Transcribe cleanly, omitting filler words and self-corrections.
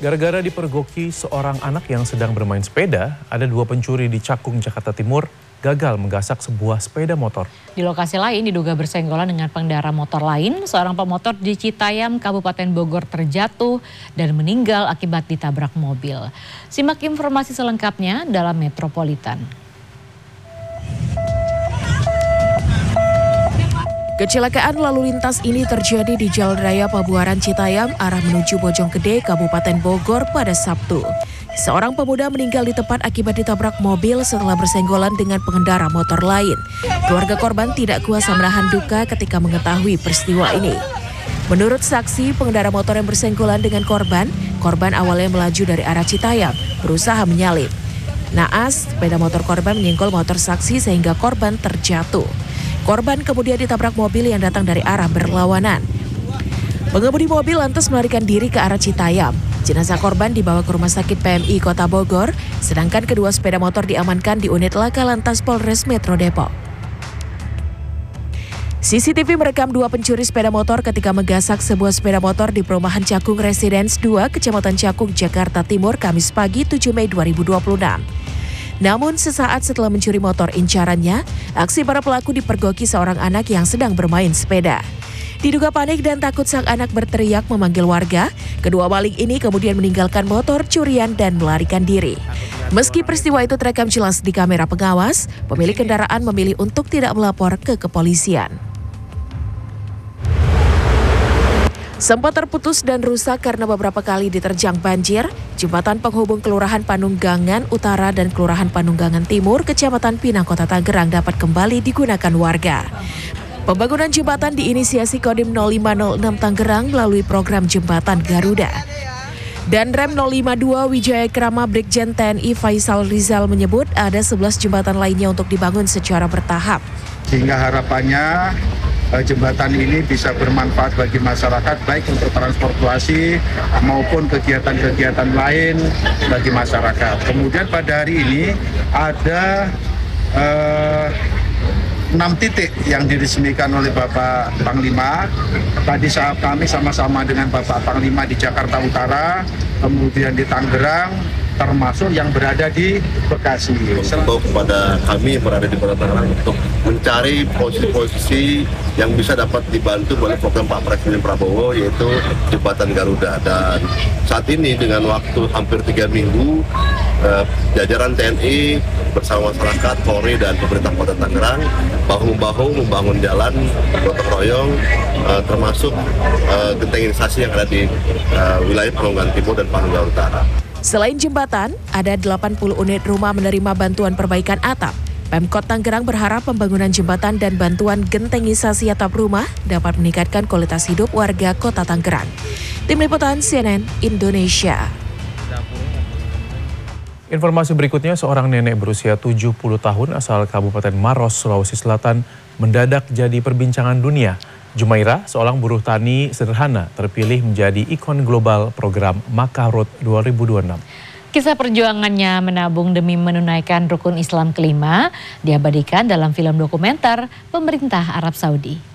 Gara-gara dipergoki seorang anak yang sedang bermain sepeda, ada dua pencuri di Cakung, Jakarta Timur gagal menggasak sebuah sepeda motor. Di lokasi lain diduga bersenggolan dengan pengendara motor lain, seorang pemotor di Citayam, Kabupaten Bogor terjatuh dan meninggal akibat ditabrak mobil. Simak informasi selengkapnya dalam Metropolitan. Kecelakaan lalu lintas ini terjadi di Jalan Raya Pabuaran Citayam arah menuju Bojonggede, Kabupaten Bogor pada Sabtu. Seorang pemuda meninggal di tempat akibat ditabrak mobil setelah bersenggolan dengan pengendara motor lain. Keluarga korban tidak kuasa menahan duka ketika mengetahui peristiwa ini. Menurut saksi, pengendara motor yang bersenggolan dengan korban awalnya melaju dari arah Citayam, berusaha menyalip. Naas, sepeda motor korban menyenggol motor saksi sehingga korban terjatuh. Korban kemudian ditabrak mobil yang datang dari arah berlawanan. Pengemudi mobil lantas melarikan diri ke arah Citayam. Jenazah korban dibawa ke Rumah Sakit PMI Kota Bogor, sedangkan kedua sepeda motor diamankan di unit Laka Lantas Polres Metro Depok. CCTV merekam dua pencuri sepeda motor ketika menggasak sebuah sepeda motor di perumahan Cakung Residence 2, Kecamatan Cakung, Jakarta Timur, Kamis pagi 7 Mei 2026. Namun sesaat setelah mencuri motor incarannya, aksi para pelaku dipergoki seorang anak yang sedang bermain sepeda. Diduga panik dan takut sang anak berteriak memanggil warga, kedua maling ini kemudian meninggalkan motor curian dan melarikan diri. Meski peristiwa itu terekam jelas di kamera pengawas, pemilik kendaraan memilih untuk tidak melapor ke kepolisian. Sempat terputus dan rusak karena beberapa kali diterjang banjir, jembatan penghubung Kelurahan Panunggangan Utara dan Kelurahan Panunggangan Timur, Kecamatan Pinang, Kota Tangerang dapat kembali digunakan warga. Pembangunan jembatan diinisiasi Kodim 0506 Tangerang melalui program Jembatan Garuda. Dan Rem 052 Wijaya Krama Brigjen TNI Faisal Rizal menyebut ada 11 jembatan lainnya untuk dibangun secara bertahap. Sehingga harapannya jembatan ini bisa bermanfaat bagi masyarakat, baik untuk transportasi maupun kegiatan-kegiatan lain bagi masyarakat. Kemudian pada hari ini ada 6 titik yang diresmikan oleh Bapak Panglima. Tadi kami sama-sama dengan Bapak Panglima di Jakarta Utara, kemudian di Tangerang, termasuk yang berada di Bekasi. Untuk kepada kami yang berada di Kota Tangerang untuk mencari posisi-posisi yang bisa dapat dibantu oleh program Pak Presiden Prabowo, yaitu Jembatan Garuda. Dan saat ini dengan waktu hampir 3 minggu, jajaran TNI bersama masyarakat, Polri dan pemerintah Kota Tangerang bahu-membahu membangun jalan gotong royong, termasuk gentengisasi yang ada di wilayah Panunggangan Timur dan Panunggangan Utara. Selain jembatan, ada 80 unit rumah menerima bantuan perbaikan atap. Pemkot Tangerang berharap pembangunan jembatan dan bantuan gentengisasi atap rumah dapat meningkatkan kualitas hidup warga Kota Tangerang. Tim Liputan CNN Indonesia. Informasi berikutnya, seorang nenek berusia 70 tahun asal Kabupaten Maros, Sulawesi Selatan mendadak jadi perbincangan dunia. Jumaira, seorang buruh tani sederhana, terpilih menjadi ikon global program Makarut 2026. Kisah perjuangannya menabung demi menunaikan rukun Islam kelima diabadikan dalam film dokumenter pemerintah Arab Saudi.